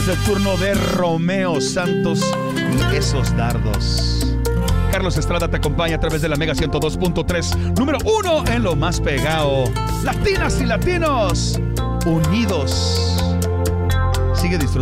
es el turno de Romeo Santos y esos dardos. Carlos Estrada te acompaña a través de la Mega 102.3, número 1 en lo más pegado. Latinas y latinos, unidos. Sigue disfrutando.